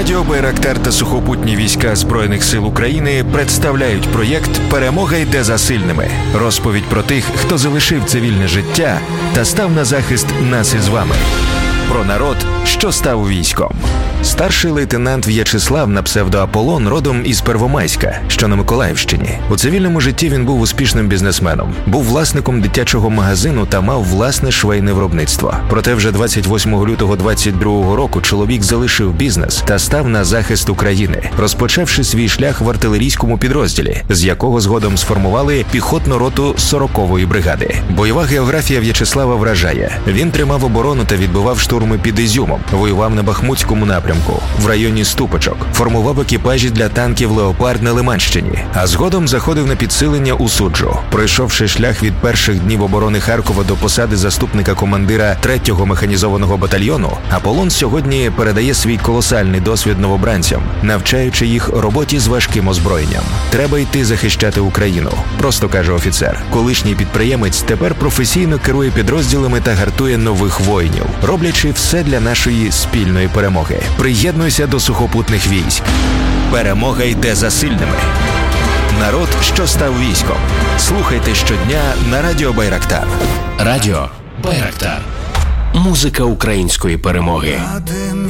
Радіо Байрактар та сухопутні війська Збройних сил України представляють проєкт «Перемога йде за сильними». Розповідь про тих, хто залишив цивільне життя та став на захист нас із вами. Про народ, що став військом. Старший лейтенант В'ячеслав на псевдо Аполлон родом із Первомайська, що на Миколаївщині. У цивільному житті він був успішним бізнесменом, був власником дитячого магазину та мав власне швейне виробництво. Проте вже 28 лютого 22 року чоловік залишив бізнес та став на захист України, розпочавши свій шлях в артилерійському підрозділі, з якого згодом сформували піхотну роту 40-ї бригади. Бойова географія В'ячеслава вражає. Він тримав оборону та відбивав штурми під Ізюмом, воював на Бахмутському напрямку, в районі Ступочок, формував екіпажі для танків «Леопард» на Лиманщині, а згодом заходив на підсилення у Суджу. Пройшовши шлях від перших днів оборони Харкова до посади заступника командира 3-го механізованого батальйону, Аполлон сьогодні передає свій колосальний досвід новобранцям, навчаючи їх роботі з важким озброєнням. Треба йти захищати Україну, просто каже офіцер. Колишній підприємець тепер професійно керує підрозділами та гартує нових воїнів, роблячи все для нашої спільної перемоги. Приєднуйся до сухопутних військ. Перемога йде за сильними. Народ, що став військом. Слухайте щодня на Радіо Байрактар. Радіо Байрактар. Музика української перемоги.